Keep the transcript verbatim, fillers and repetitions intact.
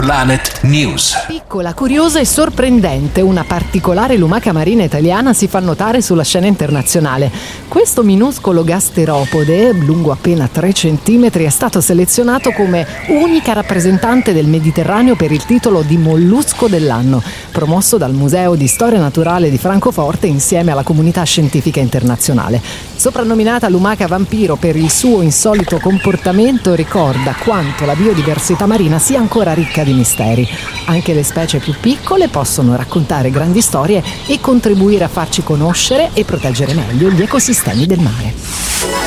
Planet News. Piccola, curiosa e sorprendente, una particolare lumaca marina italiana si fa notare sulla scena internazionale. Questo minuscolo gasteropode, lungo appena tre centimetri, è stato selezionato come unica rappresentante del Mediterraneo per il titolo di mollusco dell'anno, promosso dal Museo di Storia Naturale di Francoforte insieme alla comunità scientifica internazionale. Soprannominata lumaca vampiro per il suo insolito comportamento, ricorda quanto la biodiversità marina sia ancora ricca di misteri. Anche le specie più piccole possono raccontare grandi storie e contribuire a farci conoscere e proteggere meglio gli ecosistemi del mare.